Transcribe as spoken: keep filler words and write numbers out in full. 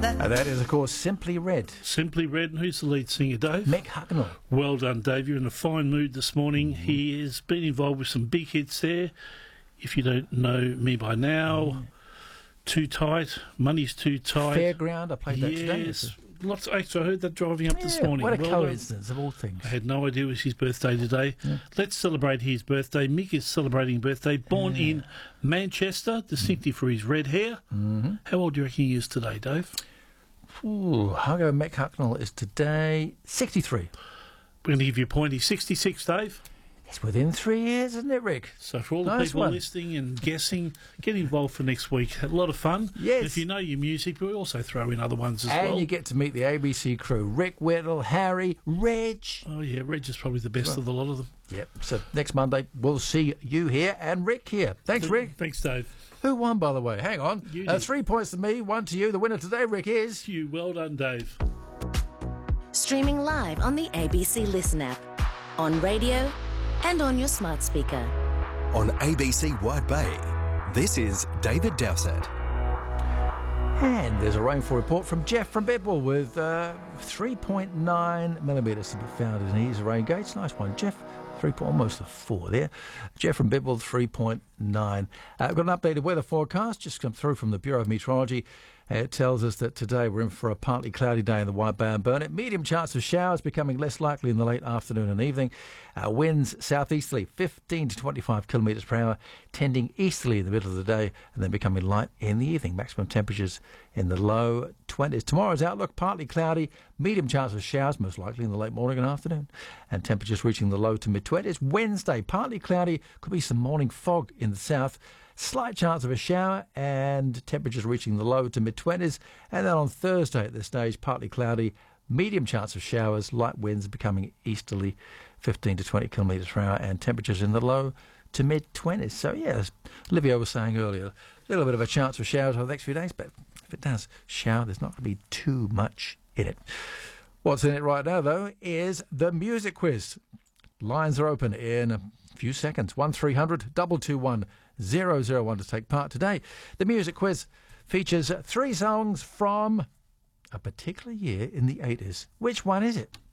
And that is, of course, Simply Red. Simply Red. And who's the lead singer, Dave? Mick Hucknall. Well done, Dave. You're in a fine mood this morning. Mm-hmm. He has been involved with some big hits there. If you don't know me by now, mm. Too Tight, Money's Too Tight. Fairground, I played that today. Yes. Lots of extra. I heard that driving up yeah, this morning. What a well coincidence done. Of all things. I had no idea it was his birthday today. Yeah. Let's celebrate his birthday. Mick is celebrating birthday. Born yeah. in Manchester, distinctive mm. for his red hair. Mm-hmm. How old do you reckon he is today, Dave? Ooh, I'll go Mick Hucknall is today sixty-three. We're going to give you a point. He's sixty-six, Dave. It's within three years, isn't it, Rick? So for all the nice people one. listening and guessing, get involved for next week. A lot of fun. Yes. And if you know your music, we also throw in other ones as and well. And you get to meet the A B C crew. Rick Whittle, Harry, Reg. Oh, yeah, Reg is probably the best well, of the lot of them. Yep. So next Monday, we'll see you here and Rick here. Thanks, Rick. Thanks, Dave. Who won, by the way? Hang on. You uh, did. Three points to me, one to you. The winner today, Rick, is... You. Well done, Dave. Streaming live on the A B C Listen app, on radio and on your smart speaker. On A B C Wide Bay, this is David Dowsett. And there's a rainfall report from Jeff from Bedwell with uh, three point nine millimetres to be found in his rain gauge. Nice one, Jeff. Three, almost a four there. Jeff from Bedwell, three point nine. Uh, we've got an updated weather forecast just come through from the Bureau of Meteorology. Uh, it tells us that today we're in for a partly cloudy day in the Wide Bay and Burnett. Medium chance of showers becoming less likely in the late afternoon and evening. Uh, winds southeasterly, fifteen to twenty-five kilometres per hour, tending easterly in the middle of the day and then becoming light in the evening. Maximum temperatures in the low twenties. Tomorrow's outlook, partly cloudy, medium chance of showers, most likely in the late morning and afternoon, and temperatures reaching the low to mid-twenties. Wednesday, partly cloudy, could be some morning fog in the south. Slight chance of a shower and temperatures reaching the low to mid-twenties. And then on Thursday at this stage, partly cloudy, medium chance of showers, light winds becoming easterly, fifteen to twenty kilometres per hour, and temperatures in the low to mid-twenties. So, yeah, as Olivia was saying earlier, a little bit of a chance for showers over the next few days, but if it does shower, there's not going to be too much in it. What's in it right now, though, is the music quiz. Lines are open in a few seconds. one three hundred two two one zero zero one to take part today. The music quiz features three songs from a particular year in the eighties. Which one is it?